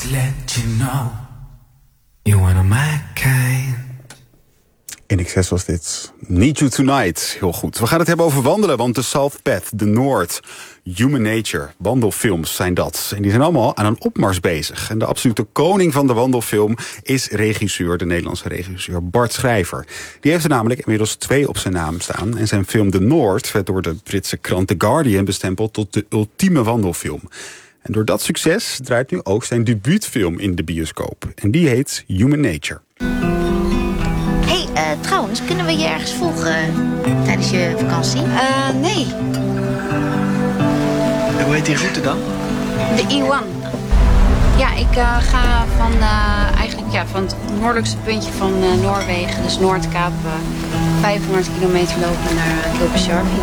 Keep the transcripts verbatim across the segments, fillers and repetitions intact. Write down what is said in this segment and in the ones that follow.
Let you know you one of my kind. In X S was dit Need You Tonight. Heel goed. We gaan het hebben over wandelen, want de South Path, de Noord, Human Nature, wandelfilms zijn dat. En die zijn allemaal aan een opmars bezig. En de absolute koning van de wandelfilm is regisseur, de Nederlandse regisseur Bart Schrijver. Die heeft er namelijk inmiddels twee op zijn naam staan. En zijn film De Noord werd door de Britse krant The Guardian bestempeld tot de ultieme wandelfilm. En door dat succes draait nu ook zijn debuutfilm in de bioscoop. En die heet Human Nature. Hé, hey, uh, trouwens, kunnen we je ergens volgen uh, tijdens je vakantie? Uh, nee. En hoe heet die route dan? De E één. Ja, ik uh, ga van, uh, eigenlijk, ja, van het noordelijkste puntje van uh, Noorwegen, dus Noordkaap, uh, vijfhonderd kilometer lopen naar uh, Kilpisjärvi.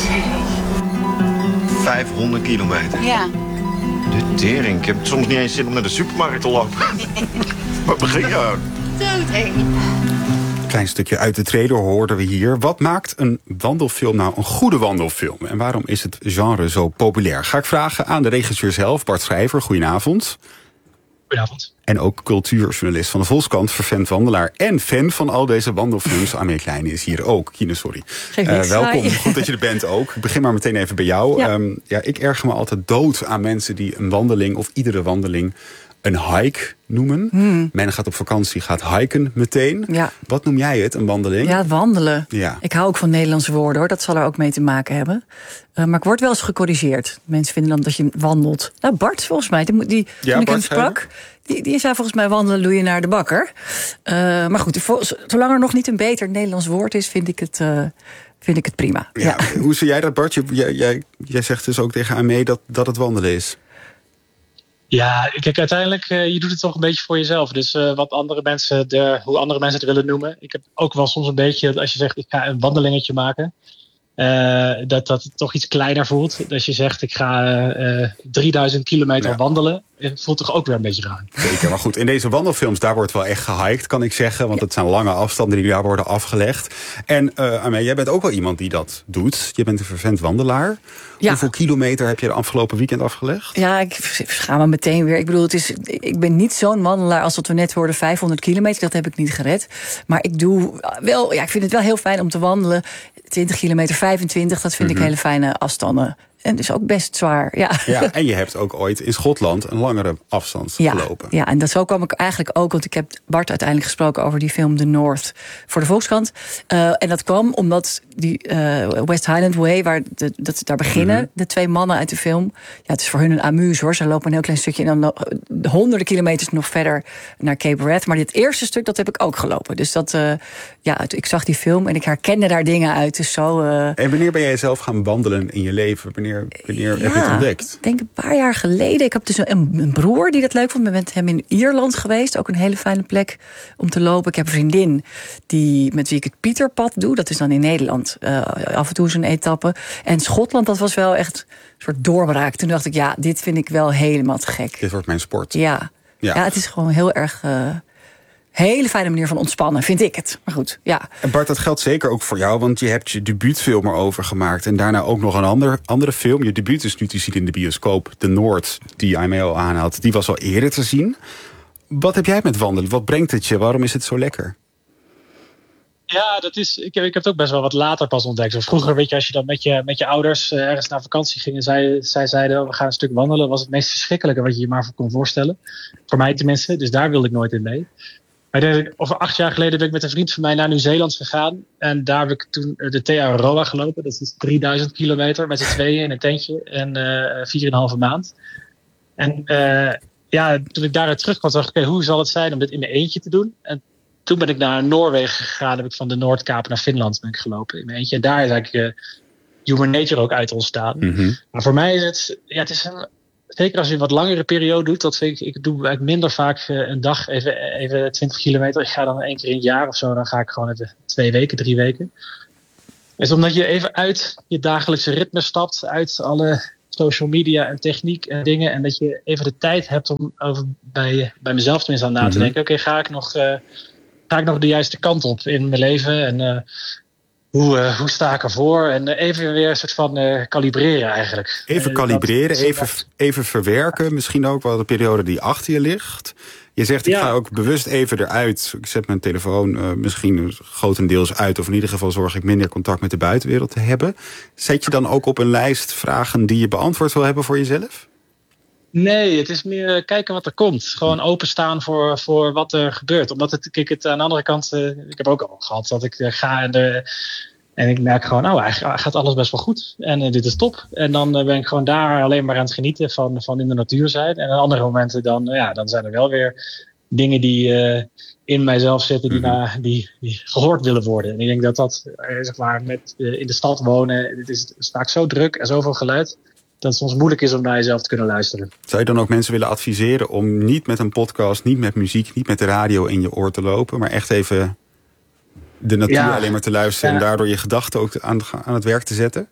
vijfhonderd kilometer? Ja. De tering. Ik heb soms niet eens zin om naar de supermarkt te lopen. Waar begin je aan? Doodeng. Klein stukje uit de trailer hoorden we hier. Wat maakt een wandelfilm nou een goede wandelfilm? En waarom is het genre zo populair? Ga ik vragen aan de regisseur zelf, Bart Schrijver. Goedenavond. Goedenavond. En ook cultuurjournalist van de Volkskrant, vervent wandelaar en fan van al deze wandelfilms. Aimee Kleine is hier ook. Kine, sorry. Uh, welkom, Hi. Goed dat je er bent ook. Ik begin maar meteen even bij jou. Ja. Um, ja, ik erger me altijd dood aan mensen die een wandeling of iedere wandeling een hike noemen. Hmm. Men gaat op vakantie, gaat hiken meteen. Ja. Wat noem jij het, een wandeling? Ja, wandelen. Ja. Ik hou ook van Nederlandse woorden, hoor. Dat zal er ook mee te maken hebben. Uh, maar ik word wel eens gecorrigeerd. Mensen vinden dan dat je wandelt. Nou, Bart, volgens mij, die, die, ja, toen ik Bart hem sprak, die, die zei volgens mij wandelen doe je naar de bakker. Uh, maar goed, zolang er nog niet een beter Nederlands woord is, vind ik het... Uh, vind ik het prima. Ja. Ja. Hoe zie jij dat, Bart? Jij, jij, jij zegt dus ook tegen Aimee dat, dat het wandelen is. Ja, kijk, uiteindelijk, uh, je doet het toch een beetje voor jezelf. Dus uh, wat andere mensen, de, hoe andere mensen het willen noemen. Ik heb ook wel soms een beetje, dat als je zegt, ik ga een wandelingetje maken. Uh, dat dat het toch iets kleiner voelt. Als je zegt, ik ga uh, drieduizend kilometer ja. wandelen. Het voelt toch ook weer een beetje raar. Zeker, maar goed, in deze wandelfilms, daar wordt wel echt gehiked, kan ik zeggen. Want ja. het zijn lange afstanden die daar worden afgelegd. En uh, Aimee, jij bent ook wel iemand die dat doet. Je bent een vervent wandelaar. Ja. Hoeveel kilometer heb je de afgelopen weekend afgelegd? Ja, ik ga maar meteen weer. Ik bedoel, het is, ik ben niet zo'n wandelaar als wat we net hoorden, vijfhonderd kilometer. Dat heb ik niet gered. Maar ik doe wel, ja, ik vind het wel heel fijn om te wandelen. twintig kilometer, vijfentwintig, dat vind mm-hmm. ik hele fijne afstanden. En dus ook best zwaar, ja. ja. En je hebt ook ooit in Schotland een langere afstand ja, gelopen. Ja, en dat, zo kwam ik eigenlijk ook, want ik heb Bart uiteindelijk gesproken over die film The North voor de Volkskrant. Uh, en dat kwam omdat die uh, West Highland Way, waar de, dat daar beginnen, mm-hmm. de twee mannen uit de film. Ja, het is voor hun een amuse, hoor. Ze lopen een heel klein stukje en dan uh, honderden kilometers nog verder naar Cape Wrath. Maar dit eerste stuk, dat heb ik ook gelopen. Dus dat, uh, ja, ik zag die film en ik herkende daar dingen uit. Dus zo, uh... En wanneer ben jij zelf gaan wandelen in je leven? Wanneer Wanneer ja, heb je het ontdekt? Ik denk een paar jaar geleden. Ik heb dus een, een broer die dat leuk vond. Ik ben met hem in Ierland geweest. Ook een hele fijne plek om te lopen. Ik heb een vriendin die, met wie ik het Pieterpad doe. Dat is dan in Nederland. Uh, af en toe zo'n etappe. En Schotland, dat was wel echt een soort doorbraak. Toen dacht ik, ja, dit vind ik wel helemaal te gek. Dit wordt mijn sport. Ja, ja. ja het is gewoon heel erg... Uh, hele fijne manier van ontspannen, vind ik het. Maar goed, ja. En Bart, dat geldt zeker ook voor jou, want je hebt je debuutfilm erover gemaakt. En daarna ook nog een ander, andere film. Je debuut is nu te zien in de bioscoop. De Noord, die Aimee al aanhaalt, die was al eerder te zien. Wat heb jij met wandelen? Wat brengt het je? Waarom is het zo lekker? Ja, dat is, ik, heb, ik heb het ook best wel wat later pas ontdekt. Zo vroeger, weet je, als je dan met je, met je ouders uh, ergens naar vakantie ging en zij, zij zeiden, oh, we gaan een stuk wandelen, was het meest verschrikkelijke wat je je maar kon voorstellen. Voor mij tenminste, dus daar wilde ik nooit in mee. Maar denk, over acht jaar geleden ben ik met een vriend van mij naar Nieuw-Zeeland gegaan. En daar heb ik toen de Te Aroa gelopen. Dat is drieduizend kilometer met z'n tweeën in een tentje. En uh, vier en een halve maand. En uh, ja, toen ik daaruit terugkwam, dacht ik, okay, hoe zal het zijn om dit in mijn eentje te doen? En toen ben ik naar Noorwegen gegaan. Heb ik van de Noordkaap naar Finland ben ik gelopen in mijn eentje. En daar is eigenlijk uh, Human Nature ook uit ontstaan. Mm-hmm. Maar voor mij is het, ja, het is een... Zeker als je een wat langere periode doet, dat vind ik, ik doe eigenlijk minder vaak uh, een dag even, even twintig kilometer. Ik ga dan één keer in het jaar of zo, dan ga ik gewoon even twee weken, drie weken. Het is omdat je even uit je dagelijkse ritme stapt, uit alle social media en techniek en dingen. En dat je even de tijd hebt om over bij, bij mezelf tenminste aan na te mm-hmm. denken. Oké, okay, ga ik nog uh, ga ik nog de juiste kant op in mijn leven? En uh, hoe, uh, hoe sta ik ervoor? En uh, even weer een soort van uh, kalibreren eigenlijk. Even uh, kalibreren, dat, even, even verwerken. Misschien ook wel de periode die achter je ligt. Je zegt, ik ja. ga ook bewust even eruit. Ik zet mijn telefoon uh, misschien grotendeels uit. Of in ieder geval zorg ik minder contact met de buitenwereld te hebben. Zet je dan ook op een lijst vragen die je beantwoord wil hebben voor jezelf? Nee, het is meer kijken wat er komt. Gewoon openstaan voor, voor wat er gebeurt. Omdat het, kijk, het aan de andere kant... Uh, ik heb ook al gehad dat ik uh, ga en, de, en ik merk gewoon... nou, eigenlijk gaat alles best wel goed. En uh, dit is top. En dan uh, ben ik gewoon daar alleen maar aan het genieten van, van in de natuur zijn. En aan andere momenten dan, uh, ja, dan zijn er wel weer dingen die uh, in mijzelf zitten... Die, mm-hmm. na, die, die gehoord willen worden. En ik denk dat dat, uh, zeg maar, met uh, in de stad wonen... het is vaak zo druk en zoveel geluid... dat het soms moeilijk is om naar jezelf te kunnen luisteren. Zou je dan ook mensen willen adviseren om niet met een podcast, niet met muziek, niet met de radio in je oor te lopen, maar echt even de natuur ja, alleen maar te luisteren ja. en daardoor je gedachten ook aan, aan het werk te zetten?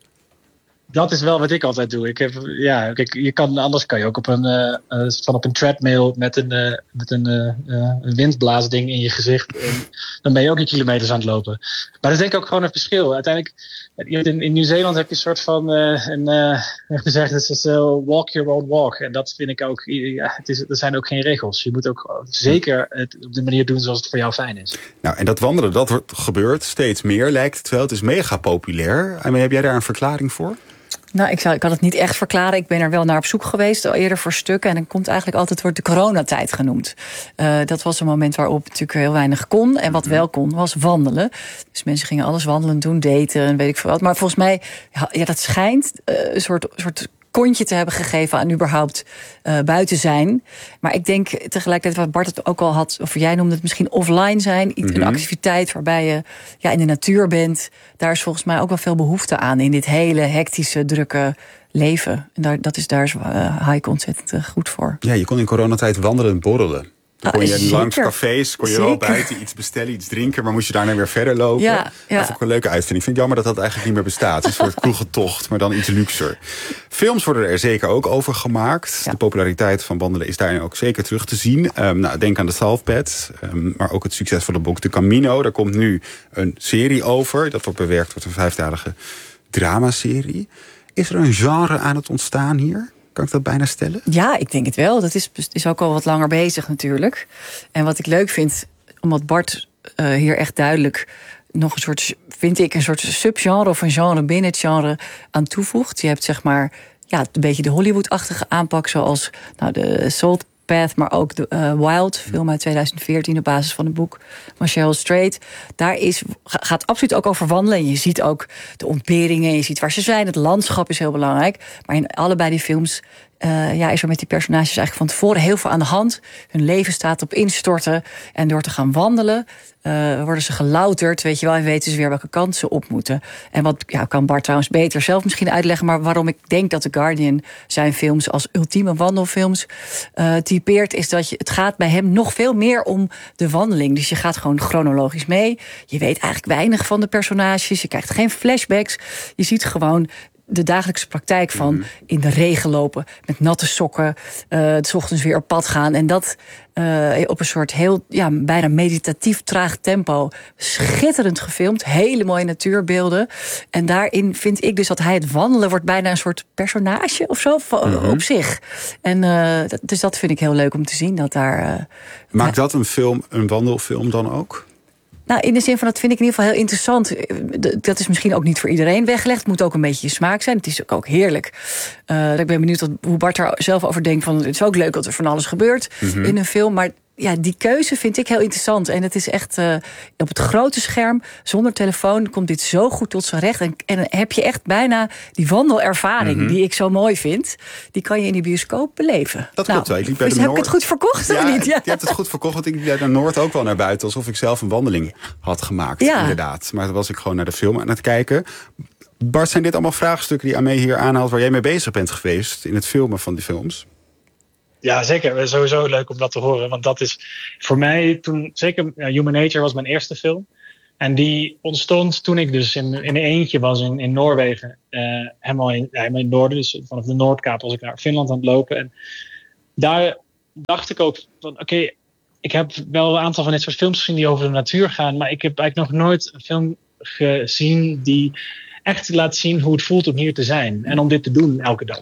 Dat is wel wat ik altijd doe. Ik heb, ja, kijk, je kan, anders kan je ook op een, uh, van op een treadmill met een, uh, met een, uh, een windblaasding in je gezicht. En dan ben je ook niet kilometers aan het lopen. Maar dat is denk ik ook gewoon een verschil. Uiteindelijk, in, in Nieuw-Zeeland heb je een soort van, uh, een, uh, gezegd, het is uh, walk your own walk. En dat vind ik ook, ja, het is, er zijn ook geen regels. Je moet ook zeker het op de manier doen zoals het voor jou fijn is. Nou, en dat wandelen, dat wordt gebeurt steeds meer, lijkt het wel. Het is mega populair. En heb jij daar een verklaring voor? Nou, ik, zou, ik kan het niet echt verklaren. Ik ben er wel naar op zoek geweest, al eerder voor stukken. En dan komt eigenlijk altijd, wordt de coronatijd genoemd. Uh, dat was een moment waarop natuurlijk heel weinig kon. En wat wel kon, was wandelen. Dus mensen gingen alles wandelen doen, daten en weet ik veel wat. Maar volgens mij, ja, dat schijnt uh, een soort... soort kontje te hebben gegeven aan überhaupt uh, buiten zijn. Maar ik denk tegelijkertijd wat Bart het ook al had, of jij noemde het misschien offline zijn. Iets, mm-hmm. Een activiteit waarbij je ja, in de natuur bent. Daar is volgens mij ook wel veel behoefte aan in dit hele hectische, drukke leven. En daar, dat is daar is uh, Hike ontzettend uh, goed voor. Ja, je kon in coronatijd wandelen en borrelen. Dan kon je ah, langs cafés, kon je zeker. wel buiten iets bestellen, iets drinken, maar moest je daarna weer verder lopen. Ja, ja. Dat is ook een leuke uitvinding. Ik vind het jammer dat dat eigenlijk niet meer bestaat. Het is een soort kroegentocht, maar dan iets luxer. Films worden er zeker ook over gemaakt. Ja. De populariteit van wandelen is daarin ook zeker terug te zien. Um, nou, denk aan de South Pad, um, maar ook het succesvolle boek De Camino. Daar komt nu een serie over. Dat wordt bewerkt tot een vijfdalige dramaserie. Is er een genre aan het ontstaan hier? Kan ik dat bijna stellen? Ja, ik denk het wel. Dat is, is ook al wat langer bezig natuurlijk. En wat ik leuk vind, omdat Bart uh, hier echt duidelijk nog een soort, vind ik, een soort subgenre of een genre binnen het genre aan toevoegt. Je hebt zeg maar ja, een beetje de Hollywood-achtige aanpak, zoals nou, de Salt Path, maar ook de uh, Wild, film uit tweeduizend veertien op basis van het boek van Cheryl Strait. Daar is, gaat absoluut ook over wandelen. En je ziet ook de ontberingen, je ziet waar ze zijn. Het landschap is heel belangrijk. Maar in allebei die films uh, ja, is er met die personages eigenlijk van tevoren heel veel aan de hand. Hun leven staat op instorten. En door te gaan wandelen uh, worden ze gelouterd, weet je wel, en weten ze weer welke kant ze op moeten. En wat ja, kan Bart trouwens beter zelf misschien uitleggen, maar waarom ik denk dat The Guardian zijn films als ultieme wandelfilms uh, typeert, is dat je, het gaat bij hem nog veel meer om de wandeling. Dus je gaat gewoon chronologisch mee. Je weet eigenlijk weinig van de personages. Je krijgt geen flashbacks. Je ziet gewoon de dagelijkse praktijk van mm-hmm. in de regen lopen, met natte sokken, uh, 's ochtends weer op pad gaan. En dat uh, op een soort heel, ja, bijna meditatief traag tempo. Schitterend gefilmd, hele mooie natuurbeelden. En daarin vind ik dus dat hij het wandelen wordt bijna een soort personage of zo mm-hmm. op zich. En uh, dus dat vind ik heel leuk om te zien. Dat daar, uh, Maakt dat een film, een wandelfilm dan ook? Nou, in de zin van, dat vind ik in ieder geval heel interessant. Dat is misschien ook niet voor iedereen weggelegd. Het moet ook een beetje je smaak zijn. Het is ook heerlijk. Uh, ik ben benieuwd hoe Bart er zelf over denkt. Van, het is ook leuk dat er van alles gebeurt mm-hmm. in een film. Maar ja, die keuze vind ik heel interessant. En het is echt uh, op het grote scherm, zonder telefoon, komt dit zo goed tot zijn recht. En, en dan heb je echt bijna die wandelervaring mm-hmm. die ik zo mooi vind. Die kan je in die bioscoop beleven. Dat nou, klopt wel. Ik liep bij dus de heb Noord... ik het goed verkocht ja, of niet? Ja, je hebt het goed verkocht, want ik liep bij de Noord ook wel naar buiten, alsof ik zelf een wandeling had gemaakt. Ja. Inderdaad. Maar dan was ik gewoon naar de film aan het kijken. Bart, zijn dit allemaal vraagstukken die Amé hier aanhaalt, waar jij mee bezig bent geweest in het filmen van die films? Ja, zeker. Sowieso leuk om dat te horen. Want dat is voor mij toen... Zeker ja, Human Nature was mijn eerste film. En die ontstond toen ik dus in, in een eentje was in, in Noorwegen. Uh, helemaal, in, ja, helemaal in het noorden. Dus vanaf de Noordkaap was ik naar Finland aan het lopen. En daar dacht ik ook van... Oké, okay, ik heb wel een aantal van dit soort films gezien die over de natuur gaan. Maar ik heb eigenlijk nog nooit een film gezien die echt laat zien hoe het voelt om hier te zijn. En om dit te doen elke dag.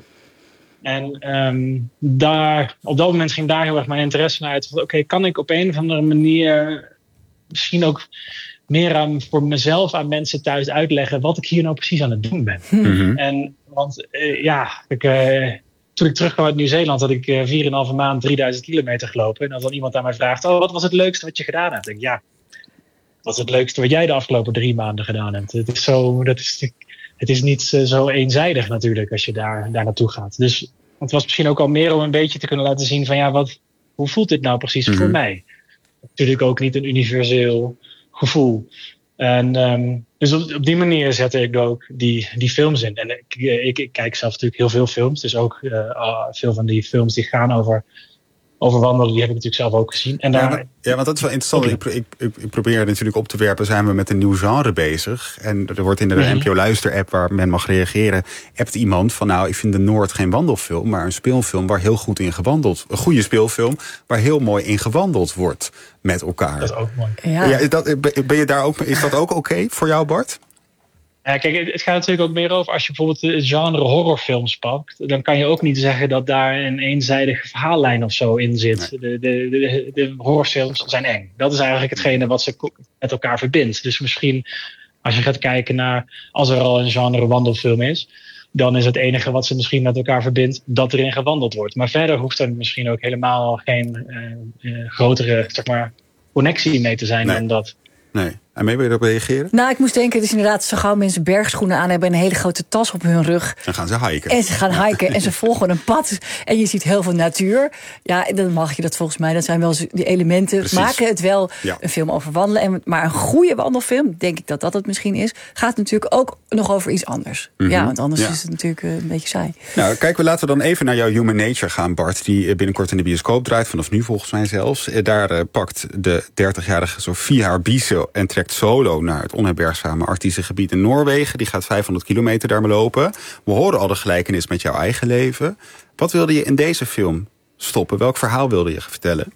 En um, daar, op dat moment ging daar heel erg mijn interesse naar uit. Oké, okay, kan ik op een of andere manier misschien ook meer aan, voor mezelf aan mensen thuis uitleggen wat ik hier nou precies aan het doen ben. Mm-hmm. En want uh, ja, ik, uh, toen ik terugkwam uit Nieuw-Zeeland had ik uh, vier en een halve maand drieduizend kilometer gelopen. En als dan iemand aan mij vraagt, oh, wat was het leukste wat je gedaan hebt? Dan denk ik, ja, wat is het leukste wat jij de afgelopen drie maanden gedaan hebt? Het is zo, dat is, het is niet uh, zo eenzijdig natuurlijk als je daar, daar naartoe gaat. Dus het was misschien ook al meer om een beetje te kunnen laten zien van ja, wat, hoe voelt dit nou precies mm-hmm. voor mij? Natuurlijk ook niet een universeel gevoel. En um, dus op, op die manier zette ik ook die, die films in. En ik, ik, ik kijk zelf natuurlijk heel veel films. Dus ook uh, uh, veel van die films die gaan over, over wandelen, die heb ik natuurlijk zelf ook gezien. En daar, ja, maar, ja, want dat is wel interessant. Okay. Ik, ik, ik probeer natuurlijk op te werpen, zijn we met een nieuw genre bezig. En er wordt in de mm-hmm. N P O Luister-app, waar men mag reageren, appt iemand van nou, ik vind De Noord geen wandelfilm, maar een speelfilm waar heel goed in gewandeld, een goede speelfilm, waar heel mooi in gewandeld wordt met elkaar. Dat is ook mooi. Ja. Ja, is, dat, ben je daar ook, is dat ook oké okay voor jou, Bart? Ja, kijk, het gaat natuurlijk ook meer over als je bijvoorbeeld het genre horrorfilms pakt. Dan kan je ook niet zeggen dat daar een eenzijdige verhaallijn of zo in zit. Nee. De, de, de, de horrorfilms zijn eng. Dat is eigenlijk hetgene wat ze met elkaar verbindt. Dus misschien als je gaat kijken naar, als er al een genre wandelfilm is, dan is het enige wat ze misschien met elkaar verbindt dat erin gewandeld wordt. Maar verder hoeft er misschien ook helemaal geen uh, uh, grotere, zeg maar, connectie mee te zijn nee. dan dat. Nee. En mee wil je erop reageren? Nou, ik moest denken, het is inderdaad zo gauw mensen bergschoenen aan hebben en een hele grote tas op hun rug. Dan gaan ze hiken. En ze gaan hiken en ze volgen een pad. En je ziet heel veel natuur. Ja, dan mag je dat volgens mij. Dat zijn wel die elementen. Precies. Maken het wel ja. een film over wandelen. En, maar een goede wandelfilm, denk ik dat dat het misschien is, gaat natuurlijk ook nog over iets anders. Mm-hmm. Ja, want anders ja. is het natuurlijk een beetje saai. Nou, kijk, we laten we dan even naar jouw Human Nature gaan, Bart. Die binnenkort in de bioscoop draait, vanaf nu volgens mij zelfs. Daar uh, pakt de dertigjarige Sofie haar biezen en trekt solo naar het onherbergzame Arctische gebied in Noorwegen. Die gaat vijfhonderd kilometer daar maar lopen. We horen al de gelijkenis met jouw eigen leven. Wat wilde je in deze film stoppen? Welk verhaal wilde je vertellen?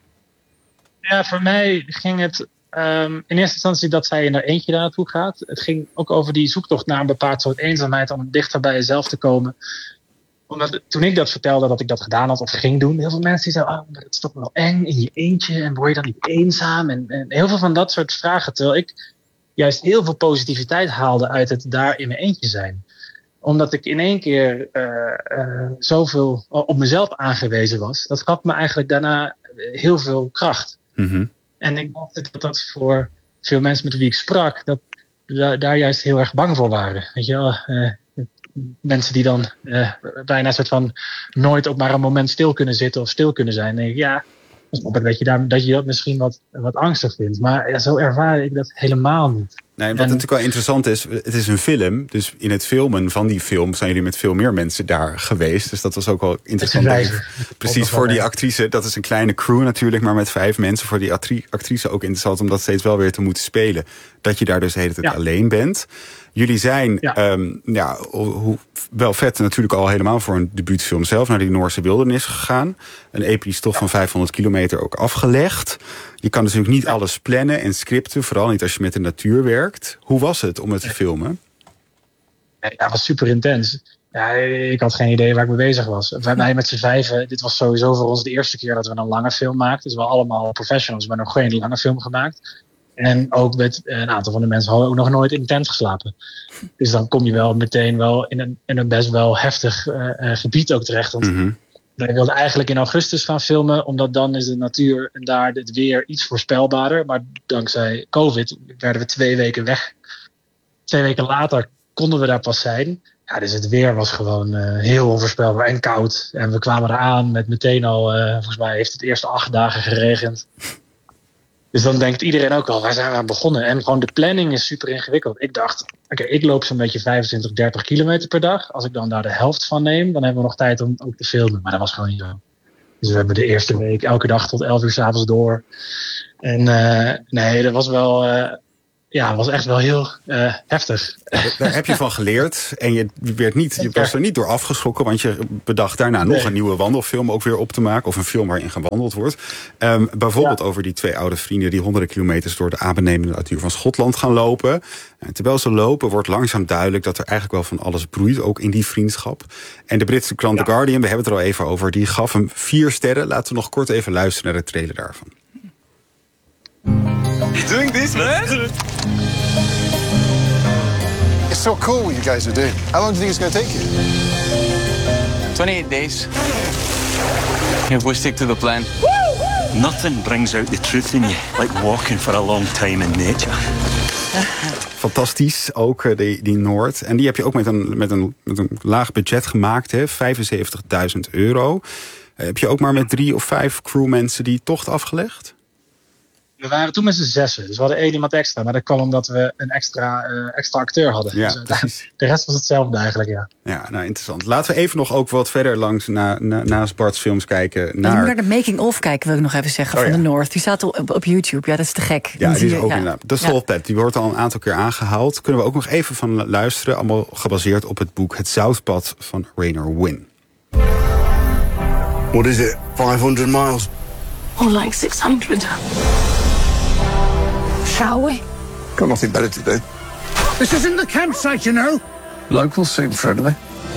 Ja, voor mij ging het um, in eerste instantie dat zij in haar eentje daar naartoe gaat. Het ging ook over die zoektocht naar een bepaald soort eenzaamheid, om dichter bij jezelf te komen. Omdat toen ik dat vertelde, dat ik dat gedaan had of ging doen, heel veel mensen die zeiden, oh, maar het is toch wel eng in je eentje en word je dan niet eenzaam? En, en heel veel van dat soort vragen, terwijl ik juist heel veel positiviteit haalde uit het daar in mijn eentje zijn. Omdat ik in één keer uh, uh, zoveel op mezelf aangewezen was, dat gaf me eigenlijk daarna heel veel kracht. Mm-hmm. En ik dacht dat dat voor veel mensen met wie ik sprak, dat da- daar juist heel erg bang voor waren. Weet je wel, uh, mensen die dan uh, bijna een soort van nooit ook maar een moment stil kunnen zitten of stil kunnen zijn. Dan denk ik, ja, dat je, daar, dat je dat misschien wat, wat angstig vindt. Maar ja, zo ervaar ik dat helemaal niet. Nee, wat en, natuurlijk wel interessant is, het is een film. Dus in het filmen van die film zijn jullie met veel meer mensen daar geweest. Dus dat was ook wel interessant. Even, precies voor die actrice, dat is een kleine crew natuurlijk, maar met vijf mensen. Voor die actrice ook interessant om dat steeds wel weer te moeten spelen. Dat je daar dus de hele tijd ja. alleen bent. Jullie zijn ja. Um, ja, hoe, wel vet natuurlijk al helemaal voor een debuutfilm zelf naar die Noorse wildernis gegaan. Een epische tocht van vijfhonderd kilometer ook afgelegd. Je kan natuurlijk niet ja. alles plannen en scripten, vooral niet als je met de natuur werkt. Hoe was het om het te filmen? Ja, het was super intens. Ja, ik had geen idee waar ik mee bezig was. Wij met z'n vijven, dit was sowieso voor ons de eerste keer dat we een lange film maakten. Dus we waren allemaal professionals, maar nog geen lange film gemaakt. En ook met een aantal van de mensen hadden ook nog nooit in een tent geslapen. Dus dan kom je wel meteen wel in een, in een best wel heftig uh, uh, gebied ook terecht. Want mm-hmm. wij wilden eigenlijk in augustus gaan filmen, omdat dan is de natuur en daar het weer iets voorspelbaarder. Maar dankzij COVID werden we twee weken weg. Twee weken later konden we daar pas zijn. Ja, dus het weer was gewoon uh, heel onvoorspelbaar en koud. En we kwamen eraan met meteen al, uh, volgens mij heeft het eerste acht dagen geregend. Dus dan denkt iedereen ook al, waar zijn we aan begonnen? En gewoon de planning is super ingewikkeld. Ik dacht, oké, okay, ik loop zo'n beetje vijfentwintig, dertig kilometer per dag. Als ik dan daar de helft van neem, dan hebben we nog tijd om ook te filmen. Maar dat was gewoon niet zo. Dus we hebben de eerste week elke dag tot elf uur 's avonds door. En uh, nee, dat was wel... Uh, ja, was echt wel heel uh, heftig. Daar, daar heb je van geleerd. En je, werd niet, je was er niet door afgeschrokken. Want je bedacht daarna nog nee. een nieuwe wandelfilm ook weer op te maken. Of een film waarin gewandeld wordt. Um, bijvoorbeeld ja. over die twee oude vrienden die honderden kilometers door de adembenemende natuur van Schotland gaan lopen. En terwijl ze lopen wordt langzaam duidelijk dat er eigenlijk wel van alles broeit. Ook in die vriendschap. En de Britse krant ja. The Guardian, we hebben het er al even over. Die gaf hem vier sterren. Laten we nog kort even luisteren naar de trailer daarvan. You doing this, man? It's so cool what you guys are doing. How long do you think it's going to take you? twenty-eight days. If we stick to the plan. Nothing brings out the truth in you like walking for a long time in nature. Fantastisch, ook die, die Noord. En die heb je ook met een, met een, met een laag budget gemaakt, hè? vijfenzeventigduizend euro. Heb je ook maar met drie of vijf crewmensen die tocht afgelegd? We waren toen met z'n zessen, dus we hadden één iemand extra. Maar dat kwam omdat we een extra, uh, extra acteur hadden. Ja, dus de rest was hetzelfde eigenlijk, ja. Ja, nou interessant. Laten we even nog ook wat verder langs na, na, naast Bart's films kijken. Naar... naar de making-of kijken, wil ik nog even zeggen, oh, van ja. de North. Die staat op, op YouTube, ja, dat is te gek. Ja, Dan die is je, ook ja. inderdaad. De Salt Pet, die wordt al een aantal keer aangehaald. Kunnen we ook nog even van luisteren. Allemaal gebaseerd op het boek Het Zoutpad van Raynor Winn. What is it? five hundred miles? More like six hundred. Shall we? Got nothing better to do. This isn't the campsite, you know. Locals seem friendly.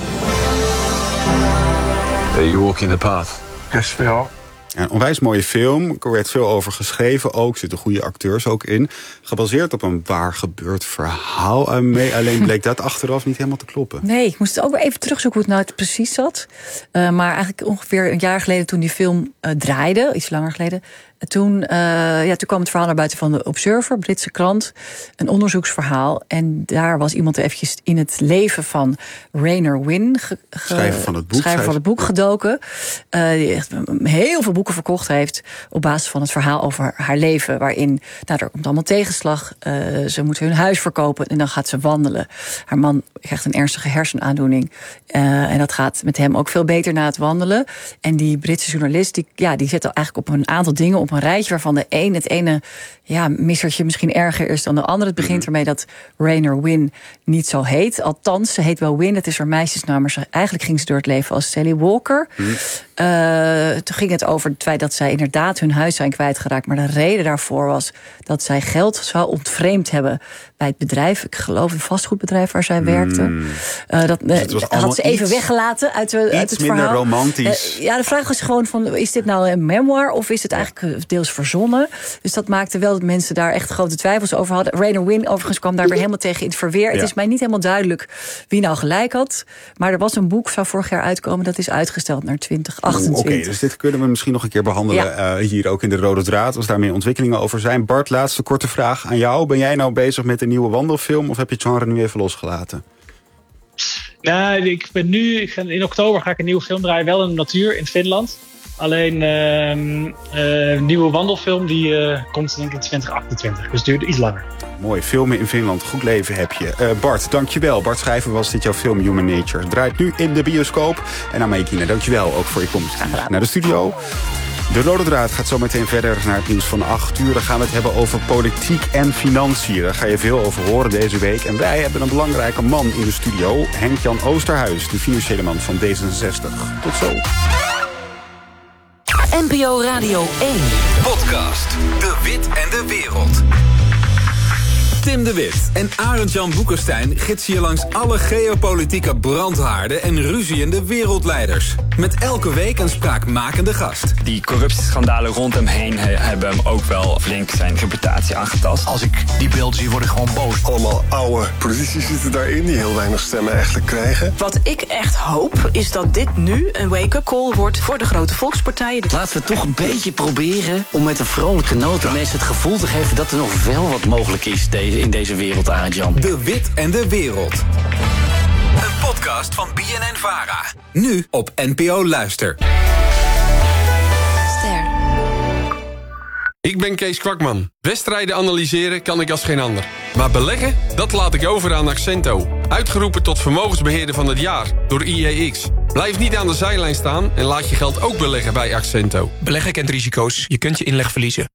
Are you walking the path? Yes, we are. Een onwijs mooie film. Er werd veel over geschreven ook. Er zitten goede acteurs ook in. Gebaseerd op een waar gebeurd verhaal. Alleen bleek dat achteraf niet helemaal te kloppen. Nee, ik moest ook weer even terugzoeken hoe het nou precies zat. Uh, maar eigenlijk ongeveer een jaar geleden toen die film uh, draaide. Iets langer geleden. Toen, uh, ja, toen kwam het verhaal naar buiten van de Observer, Britse krant. Een onderzoeksverhaal. En daar was iemand eventjes in het leven van Raynor Winn ge, ge, schrijver van het boek, schrijver van het boek gedoken. Uh, die echt heel veel boeken verkocht heeft op basis van het verhaal over haar leven. Waarin, nou, er komt allemaal tegenslag. Uh, ze moeten hun huis verkopen en dan gaat ze wandelen. Haar man krijgt een ernstige hersenaandoening. Uh, en dat gaat met hem ook veel beter na het wandelen. En die Britse journalist, die, ja, die zet eigenlijk op een aantal dingen op een rijtje waarvan de een het ene ja, missertje misschien erger is dan de ander. Het begint ermee dat Raynor Winn niet zo heet. Althans, ze heet wel Winn, het is haar meisjesnaam, maar ze, eigenlijk ging ze door het leven als Sally Walker. Mm. Uh, toen ging het over het feit dat zij inderdaad hun huis zijn kwijtgeraakt. Maar de reden daarvoor was dat zij geld zou ontvreemd hebben bij het bedrijf. Ik geloof een vastgoedbedrijf waar zij werkte. Mm. Uh, dat dus uh, had ze even iets, weggelaten uit, de, uit het minder verhaal. Romantisch. Uh, ja, de vraag is gewoon van, is dit nou een memoir of is het eigenlijk deels verzonnen? Dus dat maakte wel dat mensen daar echt grote twijfels over hadden. Raynor Winn overigens kwam daar weer helemaal tegen in het verweer. Ja. Het is mij niet helemaal duidelijk wie nou gelijk had. Maar er was een boek, zou vorig jaar uitkomen, dat is uitgesteld naar twintig achtentwintig. Oké, okay, dus dit kunnen we misschien nog een keer behandelen. Ja. Uh, hier ook in de Rode Draad, als daar meer ontwikkelingen over zijn. Bart, laatste korte vraag aan jou. Ben jij nou bezig met een nieuwe wandelfilm of heb je het genre nu even losgelaten? Nou, ik ben nu, ik ga, in oktober ga ik een nieuwe film draaien, wel in de natuur in Finland. Alleen een uh, uh, nieuwe wandelfilm die uh, komt denk ik in twintig achtentwintig. Dus het duurt iets langer. Mooi, filmen in Finland. Goed leven heb je. Uh, Bart, dankjewel. Bart Schrijver was dit jouw film Human Nature. Draait nu in de bioscoop. En aan Meekine, dankjewel ook voor je komst naar de studio. De Rode Draad gaat zo meteen verder naar het nieuws van acht uur. Dan gaan we het hebben over politiek en financiën. Daar ga je veel over horen deze week. En wij hebben een belangrijke man in de studio. Henk-Jan Oosterhuis, de financiële man van D zesenzestig. Tot zo. N P O Radio één. Podcast De Wit en de Wereld. Tim de Wit en Arend-Jan Boekenstein gidsen je langs alle geopolitieke brandhaarden en ruziende wereldleiders. Met elke week een spraakmakende gast. Die corruptieschandalen rond hem heen hebben hem ook wel flink zijn reputatie aangetast. Als ik die beelden zie, word ik gewoon boos. Allemaal oude politici zitten daarin die heel weinig stemmen eigenlijk krijgen. Wat ik echt hoop, is dat dit nu een wake-up call wordt voor de grote volkspartijen. Laten we toch een beetje proberen om met een vrolijke noot de mensen het gevoel te geven dat er nog wel wat mogelijk is in deze wereld, Arend-Jan. De Wit en de Wereld. Een podcast van B N N-Vara. Nu op N P O Luister. Ster. Ik ben Kees Kwakman. Wedstrijden analyseren kan ik als geen ander. Maar beleggen, dat laat ik over aan Accento. Uitgeroepen tot vermogensbeheerder van het jaar door I E X. Blijf niet aan de zijlijn staan en laat je geld ook beleggen bij Accento. Beleggen kent risico's. Je kunt je inleg verliezen.